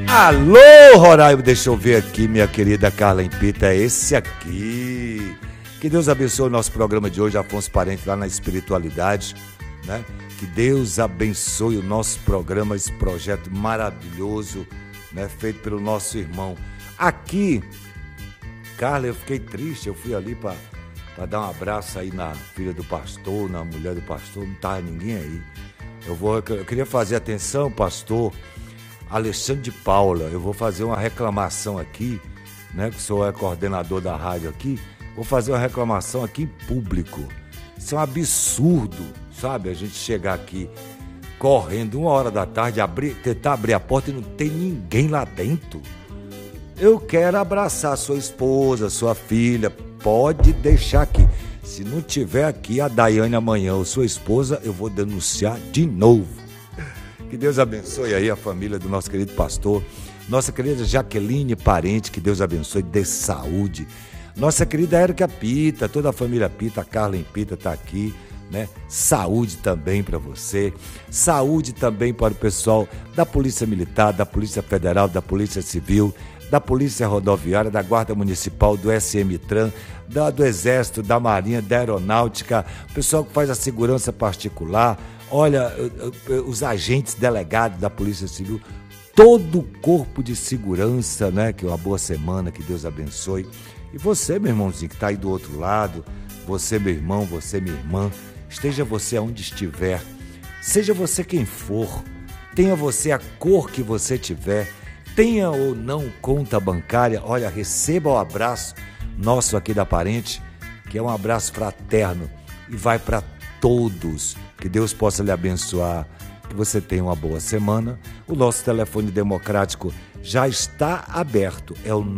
Alô, Roraima, deixa eu ver aqui, minha querida Carla Impita, é esse aqui. Que Deus abençoe o nosso programa de hoje, Afonso Parente, lá na espiritualidade, né? Que Deus abençoe o nosso programa, esse projeto maravilhoso, né? Feito pelo nosso irmão. Aqui, Carla, eu fiquei triste, eu fui ali para dar um abraço aí na filha do pastor, na mulher do pastor, não estava ninguém aí. Eu queria fazer atenção, pastor Alexandre de Paula, eu vou fazer uma reclamação aqui, né, que o senhor é coordenador da rádio aqui, vou fazer uma reclamação aqui em público. Isso é um absurdo, sabe, a gente chegar aqui correndo 1h da tarde, tentar abrir a porta e não tem ninguém lá dentro. Eu quero abraçar sua esposa, sua filha, pode deixar aqui. Se não tiver aqui a Daiane amanhã ou sua esposa, eu vou denunciar de novo. Que Deus abençoe aí a família do nosso querido pastor, nossa querida Jaqueline Parente, que Deus abençoe, dê saúde. Nossa querida Érica Pita, toda a família Pita, a Carla Pita está aqui, né? Saúde também para você, saúde também para o pessoal da Polícia Militar, da Polícia Federal, da Polícia Civil, da Polícia Rodoviária, da Guarda Municipal, do SM-TRAN, do Exército, da Marinha, da Aeronáutica, o pessoal que faz a segurança particular, olha, os agentes delegados da Polícia Civil, todo o corpo de segurança, né? Que é uma boa semana, que Deus abençoe. E você, meu irmãozinho, que está aí do outro lado, você, meu irmão, você, minha irmã, esteja você aonde estiver, seja você quem for, tenha você a cor que você tiver, tenha ou não conta bancária, olha, receba o abraço nosso aqui da Parente, que é um abraço fraterno e vai para todos. Que Deus possa lhe abençoar, que você tenha uma boa semana. O nosso telefone democrático já está aberto, é o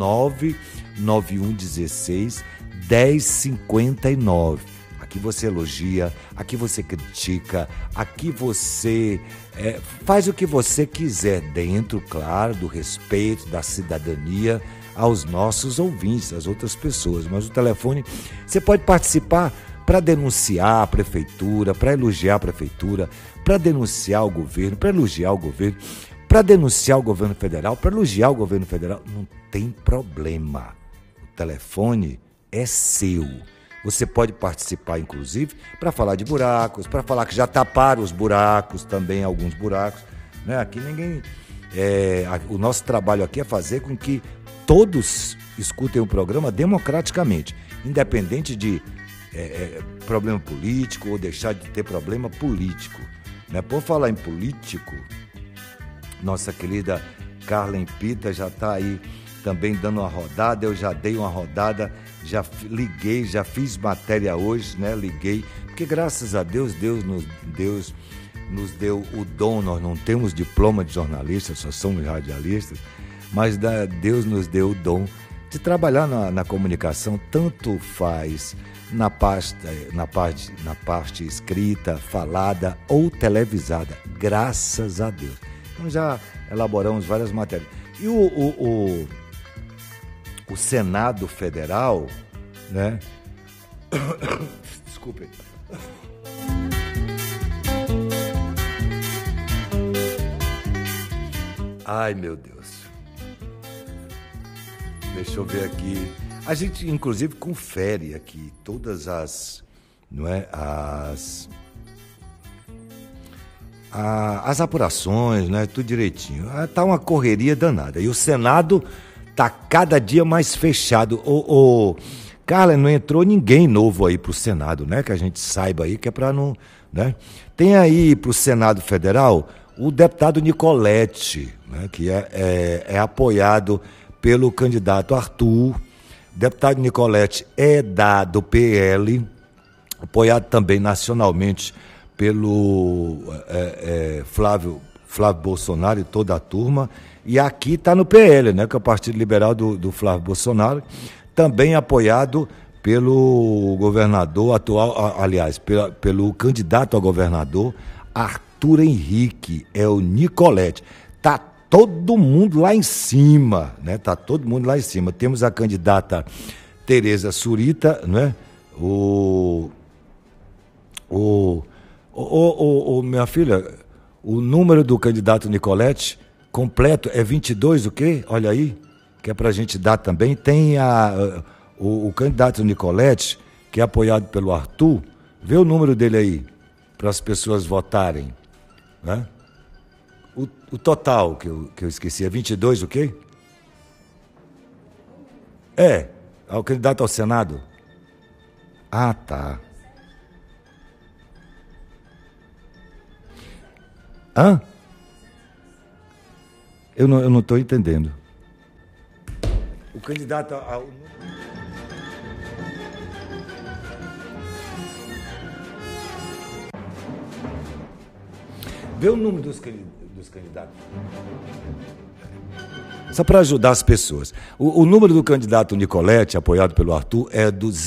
99116 1059. Aqui você elogia, aqui você critica, aqui você faz o que você quiser, dentro, claro, do respeito, da cidadania aos nossos ouvintes, às outras pessoas. Mas o telefone, você pode participar para denunciar a prefeitura, para elogiar a prefeitura, para denunciar o governo, para elogiar o governo, para denunciar o governo federal, para elogiar o governo federal. Não tem problema. O telefone é seu. Você pode participar, inclusive, para falar de buracos, para falar que já taparam os buracos, também alguns buracos, né? Aqui ninguém... o nosso trabalho aqui é fazer com que todos escutem o programa democraticamente, independente de problema político ou deixar de ter problema político, né? Por falar em político, nossa querida Carla Pita já está aí também dando uma rodada. Eu já dei uma rodada, já liguei, já fiz matéria hoje, né? Liguei, porque graças a Deus, Deus nos deu o dom. Nós não temos diploma de jornalista, só somos radialistas, mas Deus nos deu o dom de trabalhar na comunicação, tanto faz na parte escrita, falada ou televisada, graças a Deus. Então já elaboramos várias matérias. E o Senado Federal, né? Desculpe. Ai, meu Deus. Deixa eu ver aqui. A gente, inclusive, confere aqui todas as apurações, né? Tudo direitinho. Tá uma correria danada. E o Senado tá cada dia mais fechado. Carla, não entrou ninguém novo aí pro Senado, né? Que a gente saiba aí, que é para não, né? Tem aí pro Senado Federal o deputado Nicolete, né? Que é apoiado pelo candidato Arthur. O deputado Nicolete é do PL, apoiado também nacionalmente pelo Flávio Bolsonaro e toda a turma. E aqui está no PL, né, que é o Partido Liberal do Flávio Bolsonaro, também apoiado pelo governador atual, aliás, pelo candidato a governador, Arthur Henrique, é o Nicolete. Está todo mundo lá em cima, né? Tá todo mundo lá em cima. Temos a candidata Tereza Surita, né? Minha filha, o número do candidato Nicolete completo é 22 o quê? Olha aí, que é para a gente dar também. Tem o candidato Nicolete, que é apoiado pelo Arthur. Vê o número dele aí, para as pessoas votarem. Né? O total, que eu esqueci, é 22 o quê? É o candidato ao Senado. Ah, tá. Hã? Eu não estou entendendo. O candidato ao... Vê o número dos candidatos. Só para ajudar as pessoas. O número do candidato Nicolete, apoiado pelo Arthur, é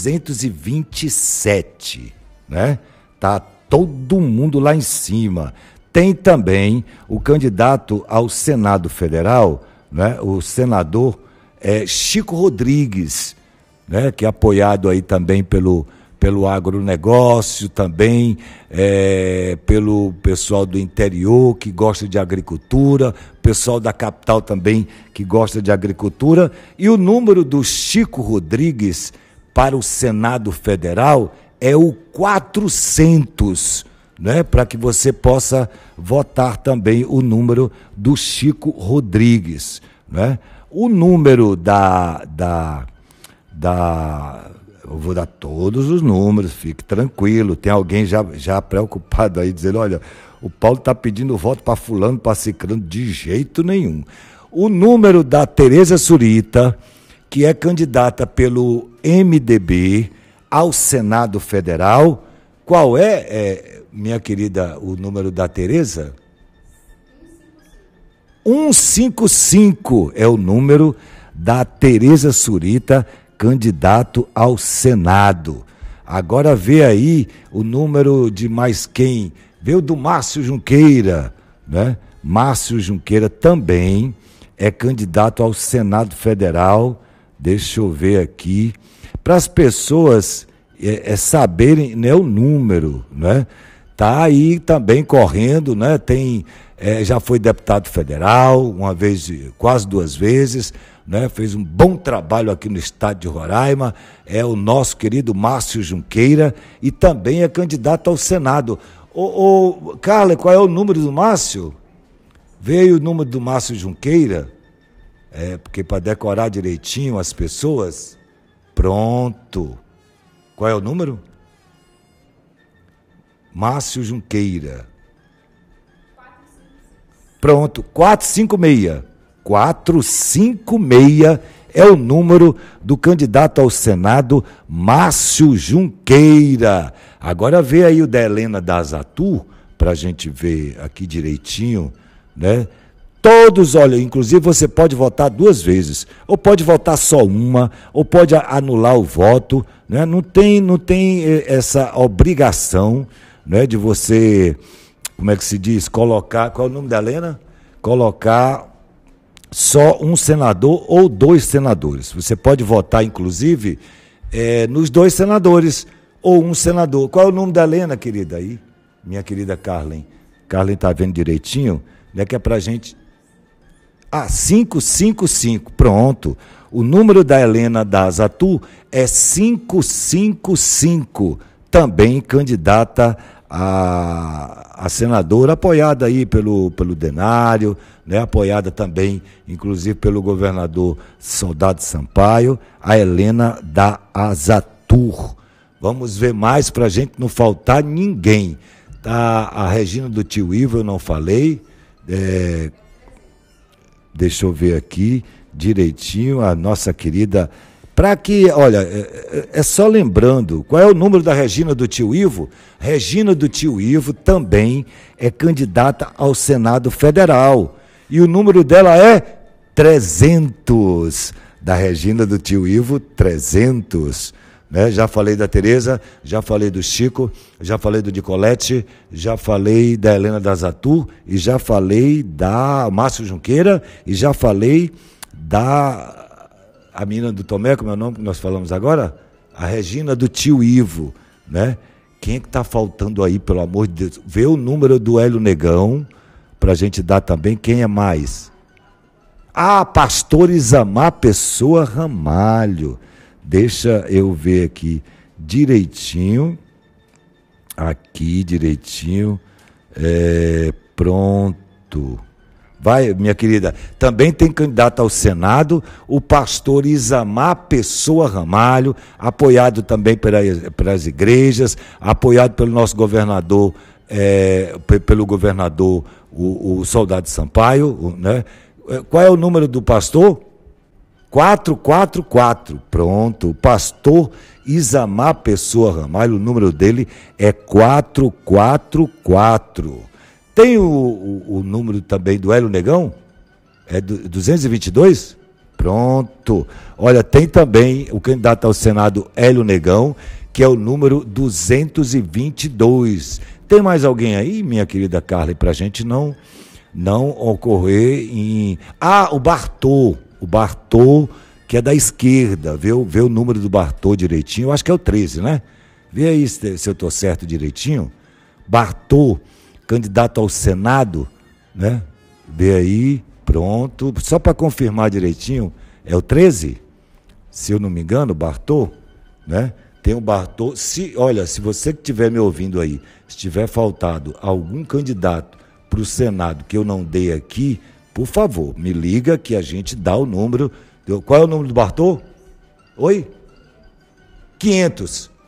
227, né? Tá todo mundo lá em cima. Tem também o candidato ao Senado Federal, né? O senador Chico Rodrigues, né? Que é apoiado aí também pelo agronegócio, também pelo pessoal do interior que gosta de agricultura, pessoal da capital também que gosta de agricultura. E o número do Chico Rodrigues para o Senado Federal é o 400, né? Para que você possa votar também o número do Chico Rodrigues, né? O número eu vou dar todos os números, fique tranquilo. Tem alguém já preocupado aí, dizendo, olha, o Paulo está pedindo voto para fulano, para ciclano, de jeito nenhum. O número da Tereza Surita, que é candidata pelo MDB ao Senado Federal, qual minha querida, o número da Tereza? 155 é o número da Tereza Surita, candidato ao Senado. Agora vê aí o número de mais quem? Vê o do Márcio Junqueira, né? Márcio Junqueira também é candidato ao Senado Federal. Deixa eu ver aqui, para as pessoas saberem, né, o número, né? Tá aí também correndo, né? Já foi deputado federal, uma vez, quase 2 vezes, né? Fez um bom trabalho aqui no estado de Roraima, é o nosso querido Márcio Junqueira e também é candidato ao Senado. Carla, qual é o número do Márcio? Veio o número do Márcio Junqueira? Porque para decorar direitinho as pessoas, pronto. Qual é o número? Márcio Junqueira. Pronto, 456. 456 é o número do candidato ao Senado, Márcio Junqueira. Agora vê aí o da Helena D'Azatu, para a gente ver aqui direitinho, né? Todos, olha, inclusive você pode votar 2 vezes, ou pode votar só uma, ou pode anular o voto, né? Não tem essa obrigação, né, de você, como é que se diz, colocar, qual é o nome da Helena? Colocar só um senador ou 2 senadores. Você pode votar, inclusive, nos 2 senadores ou um senador. Qual é o nome da Helena, querida? Aí, minha querida Carlen. Carlen está vendo direitinho, né? Que é para a gente... 555, pronto. O número da Helena D'Azatu é 555, também candidata a senadora, apoiada aí pelo Denário, né? Apoiada também, inclusive, pelo governador Soldado Sampaio, a Helena D'Azatu. Vamos ver mais para a gente não faltar ninguém. Tá, a Regina do Tio Ivo, eu não falei, deixa eu ver aqui direitinho, a nossa querida... Para que, olha, só lembrando, qual é o número da Regina do Tio Ivo? Regina do Tio Ivo também é candidata ao Senado Federal. E o número dela é 300. Da Regina do Tio Ivo, 300. Né? Já falei da Tereza, já falei do Chico, já falei do Nicolete, já falei da Helena D'Azatu, e já falei da Márcio Junqueira, e já falei a menina do Tomé, como é o nome que nós falamos agora? A Regina do Tio Ivo, né? Quem é que está faltando aí, pelo amor de Deus? Vê o número do Hélio Negão, para a gente dar também. Quem é mais? Pastor Isamar Pessoa Ramalho. Deixa eu ver aqui direitinho. Aqui, direitinho. Pronto. Vai, minha querida. Também tem candidato ao Senado, o pastor Isamar Pessoa Ramalho, apoiado também pelas igrejas, apoiado pelo nosso governador, pelo governador, o Soldado Sampaio, né? Qual é o número do pastor? 444. Pronto, o pastor Isamar Pessoa Ramalho, o número dele é 444. Tem o número também do Hélio Negão? É 222? Pronto. Olha, tem também o candidato ao Senado Hélio Negão, que é o número 222. Tem mais alguém aí, minha querida Carla, para a gente não ocorrer em... o Bartô. O Bartô, que é da esquerda. Vê o número do Bartô direitinho. Eu acho que é o 13, né? Vê aí se eu estou certo direitinho. Bartô, candidato ao Senado, né? Vê aí, pronto. Só para confirmar direitinho, é o 13? Se eu não me engano, Bartô, né? Tem o Bartô. Olha, se você que estiver me ouvindo aí, se tiver faltado algum candidato para o Senado que eu não dei aqui, por favor, me liga que a gente dá o número. Qual é o número do Bartô? Oi? 500.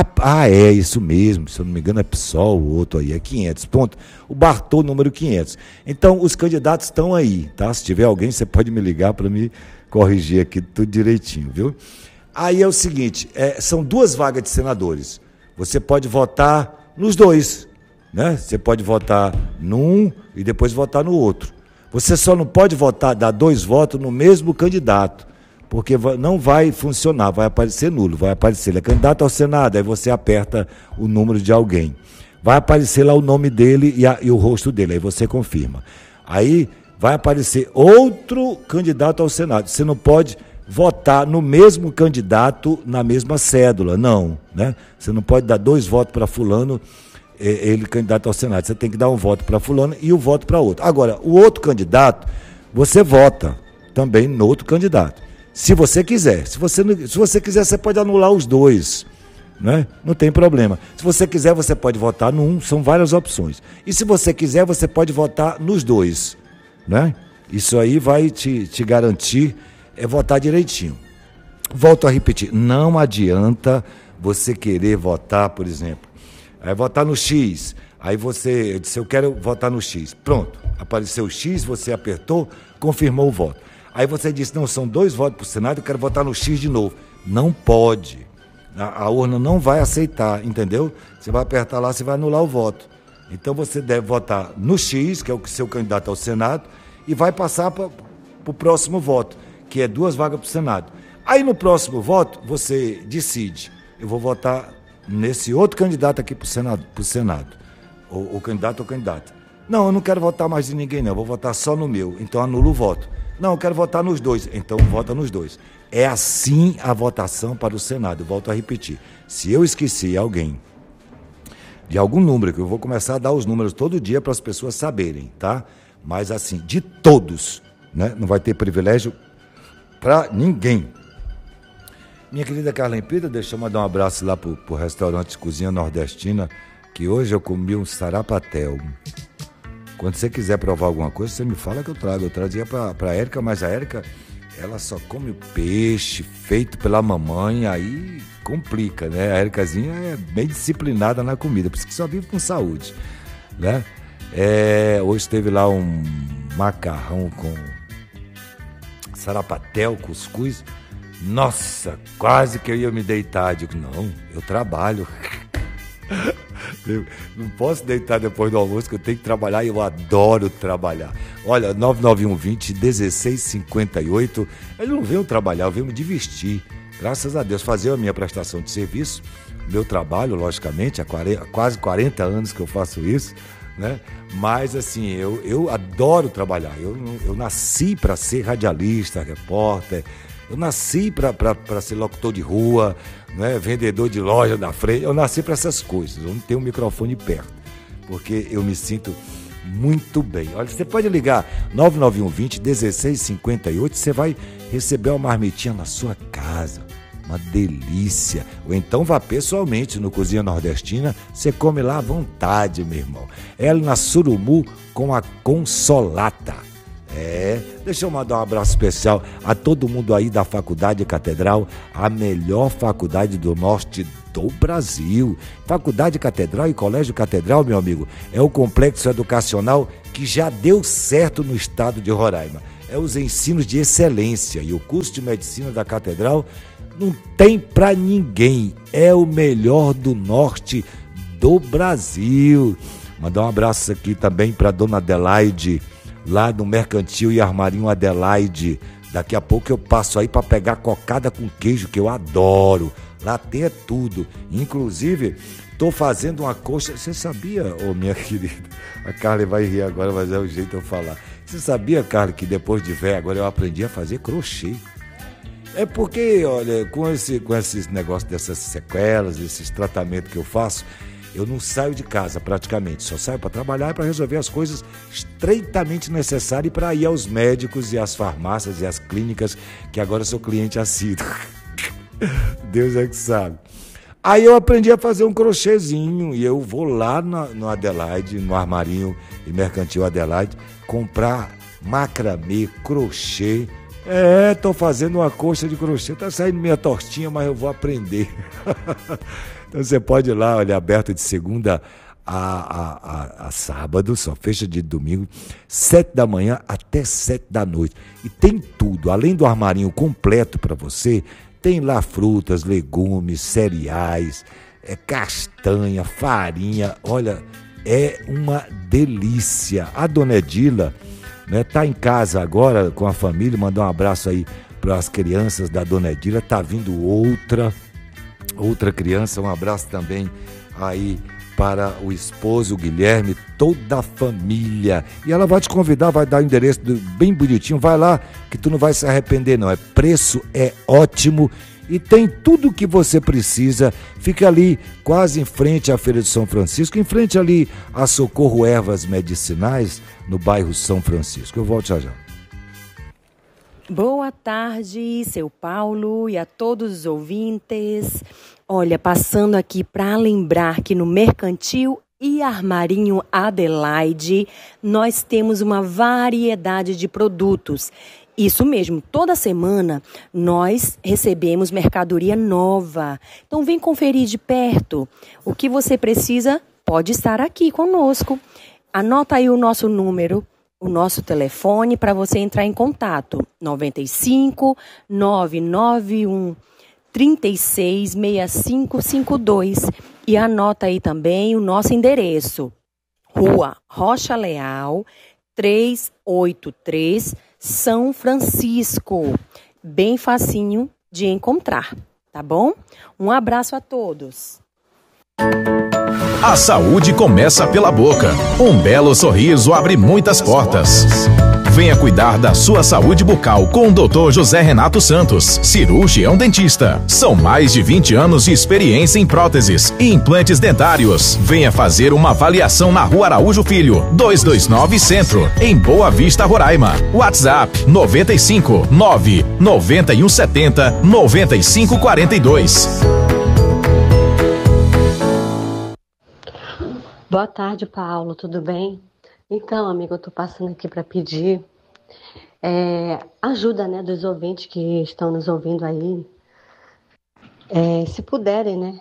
É isso mesmo, se eu não me engano é PSOL, o outro aí é 500, pronto, o Bartô número 500. Então, os candidatos estão aí, tá? Se tiver alguém, você pode me ligar para me corrigir aqui tudo direitinho, viu? Aí é o seguinte, são 2 vagas de senadores, você pode votar nos 2, né? Você pode votar num e depois votar no outro. Você só não pode dar 2 votos no mesmo candidato, porque não vai funcionar, vai aparecer nulo, vai aparecer, ele é candidato ao Senado, aí você aperta o número de alguém. Vai aparecer lá o nome dele e o rosto dele, aí você confirma. Aí vai aparecer outro candidato ao Senado. Você não pode votar no mesmo candidato na mesma cédula, não, né? Você não pode dar 2 votos para fulano, ele candidato ao Senado. Você tem que dar um voto para fulano e o voto para outro. Agora, o outro candidato, você vota também no outro candidato. Se você quiser. Se você quiser, você pode anular os 2, né? Não tem problema. Se você quiser, você pode votar num, são várias opções. E se você quiser, você pode votar nos 2, né? Isso aí vai te garantir votar direitinho. Volto a repetir, não adianta você querer votar, por exemplo, votar no X, aí eu disse, eu quero votar no X. Pronto, apareceu o X, você apertou, confirmou o voto. Aí você disse, não, são 2 votos para o Senado, eu quero votar no X de novo. Não pode. A urna não vai aceitar, entendeu? Você vai apertar lá, você vai anular o voto. Então você deve votar no X, que é o seu candidato ao Senado, e vai passar para o próximo voto, que é 2 vagas para o Senado. Aí no próximo voto, você decide, eu vou votar nesse outro candidato aqui para o Senado. O candidato ou candidata. Não, eu não quero votar mais de ninguém, não, eu vou votar só no meu, então anula o voto. Não, eu quero votar nos 2, então vota nos 2. É assim a votação para o Senado, eu volto a repetir. Se eu esqueci alguém de algum número, que eu vou começar a dar os números todo dia para as pessoas saberem, tá? Mas assim, de todos, né? Não vai ter privilégio para ninguém. Minha querida Carla Empita, deixa eu mandar um abraço lá pro restaurante Cozinha Nordestina, que hoje eu comi um sarapatel. Quando você quiser provar alguma coisa, você me fala que eu trago. Eu trazia para a Érica, mas a Érica, ela só come o peixe feito pela mamãe, aí complica, né? A Éricazinha é bem disciplinada na comida, por isso que só vive com saúde, né? Hoje teve lá um macarrão com sarapatel, cuscuz. Nossa, quase que eu ia me deitar. Eu digo, não, eu trabalho. Eu não posso deitar depois do almoço, que eu tenho que trabalhar e eu adoro trabalhar. Olha, 99120-1658. Eu não venho trabalhar, eu venho me divertir. Graças a Deus, fazer a minha prestação de serviço, meu trabalho, logicamente, há quase 40 anos que eu faço isso, né? Mas assim, eu adoro trabalhar. Eu nasci para ser radialista, repórter. Eu nasci para ser locutor de rua, né, vendedor de loja da frente. Eu nasci para essas coisas. Eu não tenho um microfone perto, porque eu me sinto muito bem. Olha, você pode ligar 99120-1658, você vai receber uma marmitinha na sua casa. Uma delícia. Ou então vá pessoalmente no Cozinha Nordestina, você come lá à vontade, meu irmão. Ela na Surumu com a Consolata. Deixa eu mandar um abraço especial a todo mundo aí da Faculdade Catedral, a melhor faculdade do norte do Brasil. Faculdade Catedral e Colégio Catedral, meu amigo, é o complexo educacional que já deu certo no estado de Roraima. É os ensinos de excelência e o curso de medicina da Catedral não tem pra ninguém, é o melhor do norte do Brasil. Mandar um abraço aqui também pra dona Adelaide, lá no Mercantil e Armarinho Adelaide. Daqui a pouco eu passo aí pra pegar cocada com queijo, que eu adoro. Lá tem tudo, inclusive tô fazendo uma coxa. Você sabia, minha querida, a Carla vai rir agora, mas é o jeito de eu falar. Você sabia, Carla, que depois de velho agora eu aprendi a fazer crochê? É porque, olha, com esses negócios dessas sequelas, esses tratamentos que eu faço, eu não saio de casa praticamente, só saio para trabalhar e para resolver as coisas estreitamente necessárias para ir aos médicos e às farmácias e às clínicas, que agora eu sou cliente assíduo. Deus é que sabe. Aí eu aprendi a fazer um crochêzinho e eu vou lá no Adelaide, no Armarinho e Mercantil Adelaide, comprar macramê, crochê. Tô fazendo uma coxa de crochê, tá saindo meia tortinha, mas eu vou aprender. Então você pode ir lá, olha, aberto de segunda a sábado, só fecha de domingo, 7 da manhã até 7 da noite. E tem tudo, além do armarinho completo para você, tem lá frutas, legumes, cereais, castanha, farinha, olha, é uma delícia. A dona Edila, né, tá em casa agora com a família, mandar um abraço aí para as crianças da dona Edila, tá vindo outra criança, um abraço também aí para o esposo, o Guilherme, toda a família. E ela vai te convidar, vai dar o endereço bem bonitinho, vai lá que tu não vai se arrepender não, preço é ótimo e tem tudo o que você precisa. Fica ali quase em frente à Feira de São Francisco, em frente ali a Socorro Ervas Medicinais, no bairro São Francisco. Eu volto já já. Boa tarde, seu Paulo e a todos os ouvintes. Olha, passando aqui para lembrar que no Mercantil e Armarinho Adelaide, nós temos uma variedade de produtos. Isso mesmo, toda semana nós recebemos mercadoria nova. Então vem conferir de perto. O que você precisa pode estar aqui conosco. Anota aí o nosso número, o nosso telefone para você entrar em contato. 95 991 36 6552. E anota aí também o nosso endereço. Rua Rocha Leal, 383, São Francisco. Bem facinho de encontrar, tá bom? Um abraço a todos. A saúde começa pela boca. Um belo sorriso abre muitas portas. Venha cuidar da sua saúde bucal com o Dr. José Renato Santos, cirurgião dentista. São mais de 20 anos de experiência em próteses e implantes dentários. Venha fazer uma avaliação na Rua Araújo Filho, 229 Centro, em Boa Vista, Roraima. WhatsApp 95 9 9170 9542. Boa tarde, Paulo, tudo bem? Então, amigo, eu tô passando aqui para pedir ajuda, né, dos ouvintes que estão nos ouvindo aí. Se puderem, né,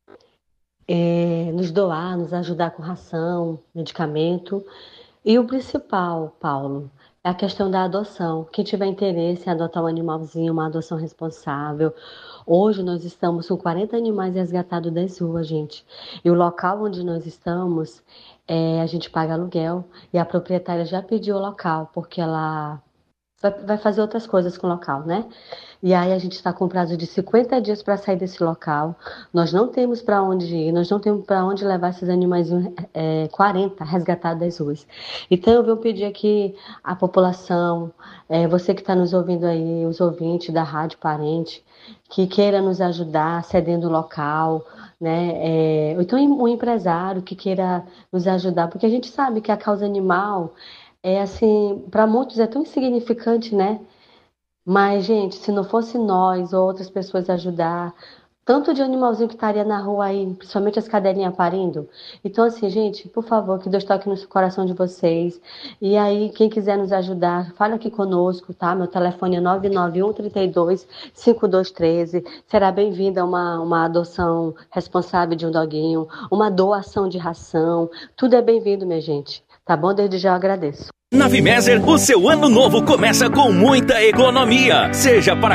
nos doar, nos ajudar com ração, medicamento. E o principal, Paulo, é a questão da adoção. Quem tiver interesse em adotar um animalzinho, uma adoção responsável. Hoje nós estamos com 40 animais resgatados das ruas, gente. E o local onde nós estamos, a gente paga aluguel. E a proprietária já pediu o local, porque ela vai fazer outras coisas com o local, né? E aí a gente está com prazo de 50 dias para sair desse local. Nós não temos para onde ir, nós não temos para onde levar esses animais 40 resgatados das ruas. Então eu venho pedir aqui à população, você que está nos ouvindo aí, os ouvintes da Rádio Parente, que queira nos ajudar cedendo o local, né? Ou então um empresário que queira nos ajudar, porque a gente sabe que a causa animal assim, para muitos é tão insignificante, né? Mas, gente, se não fosse nós ou outras pessoas ajudar, tanto de animalzinho que estaria na rua aí, principalmente as cadelinhas parindo. Então, assim, gente, por favor, que Deus toque no coração de vocês. E aí, quem quiser nos ajudar, fala aqui conosco, tá? Meu telefone é 991325213. Será bem-vinda uma adoção responsável de um doguinho, uma doação de ração. Tudo é bem-vindo, minha gente. Tá bom? Desde já eu agradeço. Na Vimeser, o seu ano novo começa com muita economia. Seja para